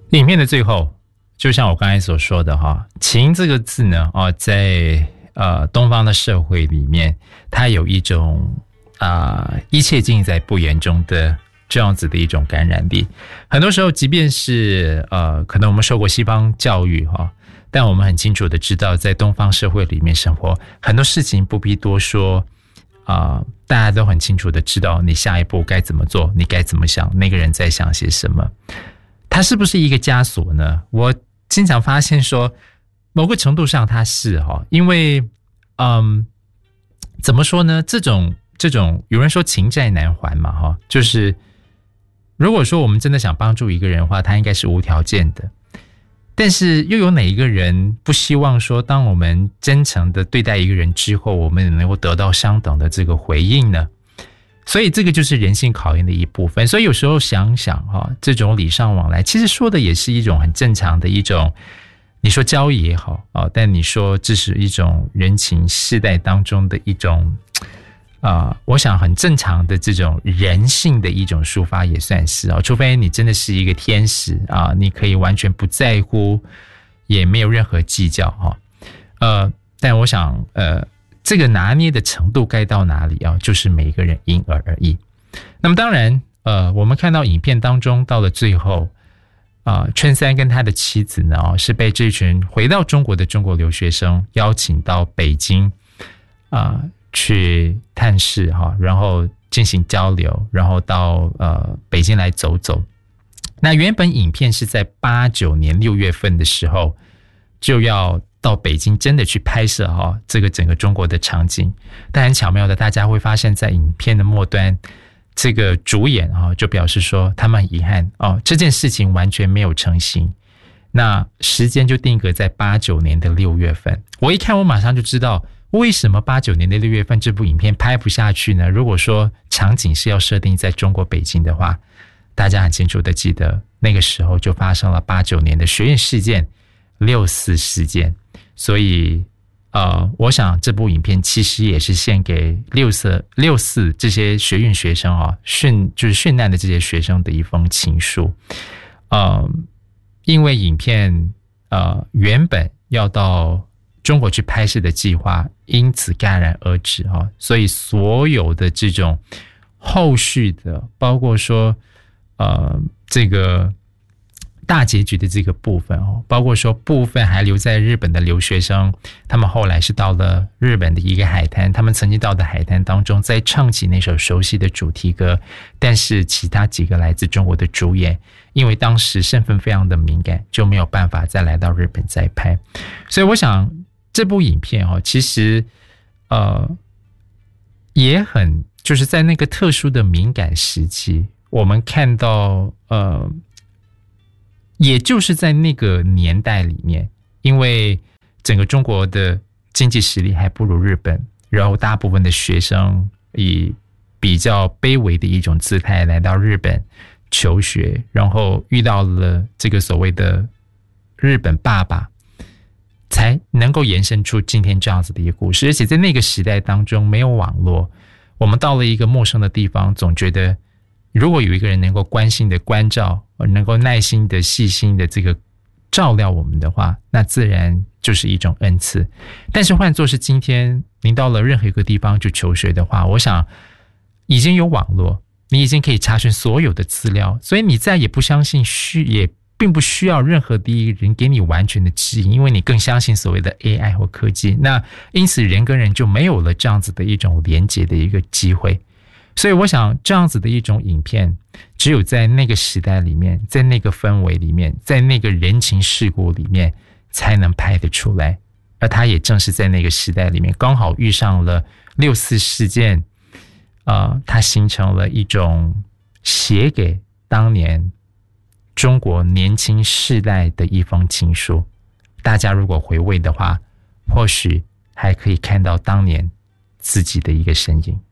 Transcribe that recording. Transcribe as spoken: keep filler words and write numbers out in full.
影片的最后，就像我刚才所说的哈，情这个字呢，哦，在呃东方的社会里面，它有一种啊、呃、一切尽在不言中的这样子的一种感染力。很多时候，即便是呃可能我们受过西方教育哈，但我们很清楚的知道，在东方社会里面生活，很多事情不必多说啊、呃，大家都很清楚的知道你下一步该怎么做，你该怎么想，那个人在想些什么。它是不是一个枷锁呢？我经常发现说，某个程度上它是哈，因为嗯，怎么说呢？这种这种有人说情债难还嘛哈，就是如果说我们真的想帮助一个人的话，他应该是无条件的。但是又有哪一个人不希望说，当我们真诚的对待一个人之后，我们能够得到相等的这个回应呢？所以这个就是人性考验的一部分。所以有时候想想哈，这种礼尚往来，其实说的也是一种很正常的一种，你说交易也好啊，但你说这是一种人情世代当中的一种啊、呃，我想很正常的这种人性的一种抒发也算是啊，除非你真的是一个天使啊，你可以完全不在乎，也没有任何计较哈。呃，但我想呃。这个拿捏的程度该到哪里啊？就是每一个人因人而异。那么当然，呃，我们看到影片当中，到了最后，啊、呃，春三跟他的妻子呢，哦，是被这群回到中国的中国留学生邀请到北京啊、呃、去探视哈，然后进行交流，然后到呃北京来走走。那原本影片是在八九年六月份的时候就要到北京真的去拍摄哈这个整个中国的场景，但很巧妙的，大家会发现在影片的末端，这个主演啊就表示说他们很遗憾哦，这件事情完全没有成型。那时间就定格在八九年的六月份。我一看，我马上就知道为什么八九年的六月份这部影片拍不下去呢？如果说场景是要设定在中国北京的话，大家很清楚的记得那个时候就发生了八九年的学运事件、六四事件。所以呃，我想这部影片其实也是献给六四六四这些学运学生啊，殉就是殉难的这些学生的一封情书。呃，因为影片呃原本要到中国去拍摄的计划，因此戛然而止啊，所以所有的这种后续的，包括说呃这个。大结局的这个部分哦，包括说部分还留在日本的留学生，他们后来是到了日本的一个海滩，他们曾经到的海滩当中，在唱起那首熟悉的主题歌，但是其他几个来自中国的主演，因为当时身份非常的敏感，就没有办法再来到日本再拍。所以我想这部影片哦，其实呃也很就是在那个特殊的敏感时期，我们看到呃。也就是在那个年代里面，因为整个中国的经济实力还不如日本，然后大部分的学生以比较卑微的一种姿态来到日本求学，然后遇到了这个所谓的日本爸爸，才能够延伸出今天这样子的一个故事。而且在那个时代当中没有网络，我们到了一个陌生的地方，总觉得如果有一个人能够关心的关照，能够耐心的细心的这个照料我们的话，那自然就是一种恩赐。但是换作是今天您到了任何一个地方去求学的话，我想已经有网络，你已经可以查询所有的资料，所以你再也不相信需也并不需要任何的一个人给你完全的指引，因为你更相信所谓的 A I 或科技。那因此人跟人就没有了这样子的一种连结的一个机会。所以我想这样子的一种影片，只有在那个时代里面，在那个氛围里面，在那个人情世故里面才能拍得出来。而它也正是在那个时代里面刚好遇上了六四事件，呃，它形成了一种写给当年中国年轻世代的一封情书。大家如果回味的话，或许还可以看到当年自己的一个身影。